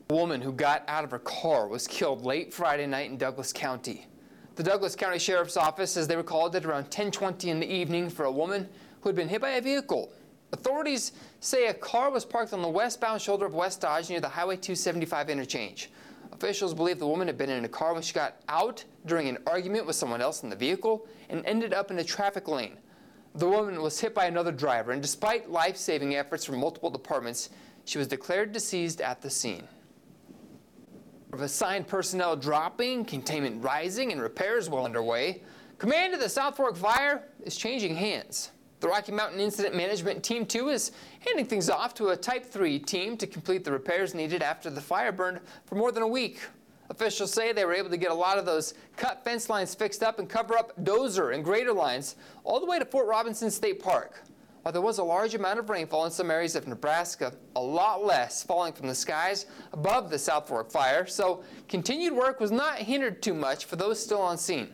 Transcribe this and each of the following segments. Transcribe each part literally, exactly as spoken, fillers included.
A woman who got out of her car was killed late Friday night in Douglas County. The Douglas County Sheriff's Office says they were called at around ten twenty in the evening for a woman who had been hit by a vehicle. Authorities say a car was parked on the westbound shoulder of West Dodge near the Highway two seventy-five interchange. Officials believe the woman had been in a car when she got out during an argument with someone else in the vehicle and ended up in a traffic lane. The woman was hit by another driver, and despite life-saving efforts from multiple departments, she was declared deceased at the scene. Of assigned personnel dropping, containment rising, and repairs well underway, command of the South Fork Fire is changing hands. The Rocky Mountain Incident Management Team two is handing things off to a Type three team to complete the repairs needed after the fire burned for more than a week. Officials say they were able to get a lot of those cut fence lines fixed up and cover up dozer and grader lines all the way to Fort Robinson State Park. While there was a large amount of rainfall in some areas of Nebraska, a lot less falling from the skies above the South Fork fire, so continued work was not hindered too much for those still on scene.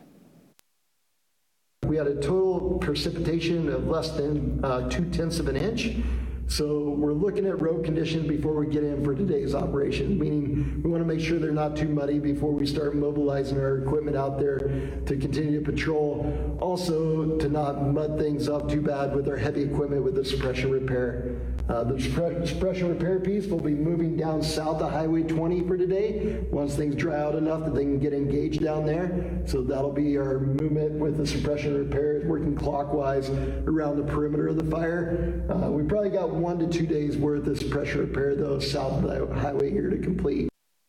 We had a total precipitation of less than uh, two tenths of an inch. So we're looking at road conditions before we get in for today's operation, meaning we want to make sure they're not too muddy before we start mobilizing our equipment out there to continue to patrol. Also, to not mud things up too bad with our heavy equipment with the suppression repair. Uh, the suppression repair piece will be moving down south of Highway twenty for today once things dry out enough that they can get engaged down there. So that'll be our movement with the suppression repairs working clockwise around the perimeter of the fire. Uh, we probably got one to two days worth of suppression repair though south of the highway here to complete.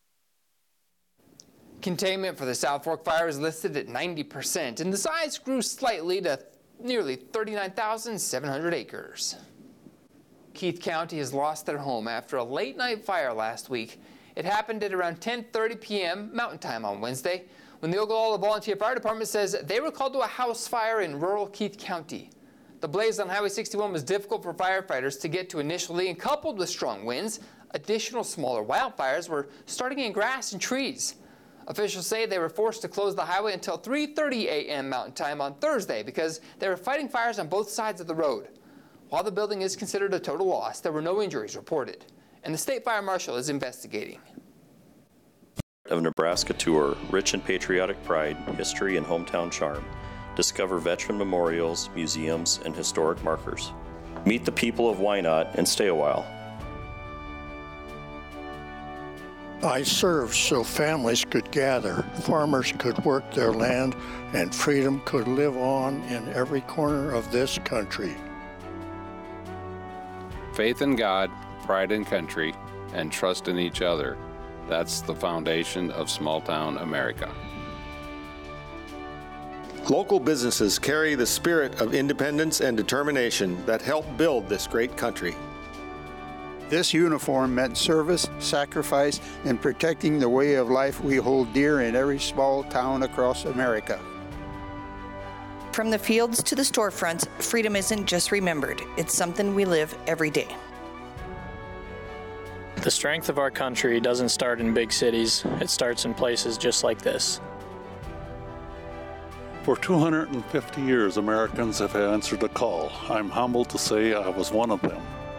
Containment for the South Fork fire is listed at ninety percent, and the size grew slightly to nearly thirty-nine thousand seven hundred acres. Keith County has lost their home after a late night fire last week. It happened at around ten thirty p m Mountain Time on Wednesday, when the Ogallala Volunteer Fire Department says they were called to a house fire in rural Keith County. The blaze on Highway sixty-one was difficult for firefighters to get to initially, and coupled with strong winds, additional smaller wildfires were starting in grass and trees. Officials say they were forced to close the highway until three thirty a m Mountain Time on Thursday because they were fighting fires on both sides of the road. While the building is considered a total loss, there were no injuries reported, and the State Fire Marshal is investigating. Of Nebraska tour, rich in patriotic pride, history, and hometown charm. Discover veteran memorials, museums, and historic markers. Meet the people of Wynot and stay a while. I served so families could gather, farmers could work their land, and freedom could live on in every corner of this country. Faith in God, pride in country, and trust in each other. That's the foundation of small-town America. Local businesses carry the spirit of independence and determination that helped build this great country. This uniform meant service, sacrifice, and protecting the way of life we hold dear in every small town across America. From the fields to the storefronts, freedom isn't just remembered, it's something we live every day. The strength of our country doesn't start in big cities, it starts in places just like this. For two hundred fifty years, Americans have answered the call. I'm humbled to say I was one of them.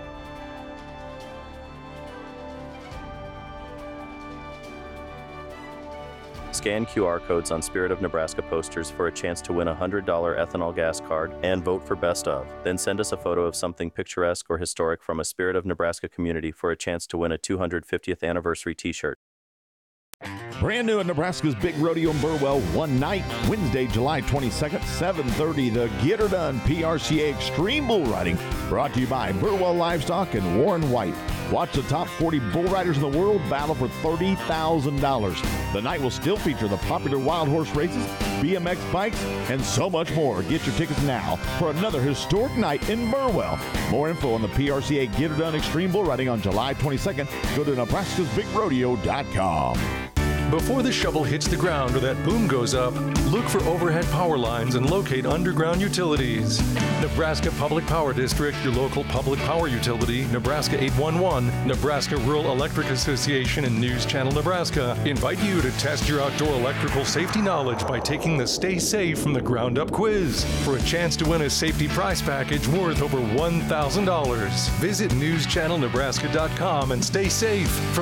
Scan Q R codes on Spirit of Nebraska posters for a chance to win a one hundred dollar ethanol gas card and vote for Best Of. Then send us a photo of something picturesque or historic from a Spirit of Nebraska community for a chance to win a two hundred fiftieth anniversary t-shirt. Brand new at Nebraska's Big Rodeo in Burwell, one night, Wednesday, July twenty-second, seven thirty, the Get Her Done P R C A Extreme Bull Riding, brought to you by Burwell Livestock and Warren White. Watch the top forty bull riders in the world battle for thirty thousand dollars. The night will still feature the popular wild horse races, B M X bikes, and so much more. Get your tickets now for another historic night in Burwell. More info on the P R C A Get Her Done Extreme Bull Riding on July twenty-second. Go to nebraskas big rodeo dot com. Before the shovel hits the ground or that boom goes up, look for overhead power lines and locate underground utilities. Nebraska Public Power District, your local public power utility, Nebraska eight one one, Nebraska Rural Electric Association, and News Channel Nebraska invite you to test your outdoor electrical safety knowledge by taking the Stay Safe from the Ground Up quiz for a chance to win a safety prize package worth over one thousand dollars. Visit news channel nebraska dot com and stay safe from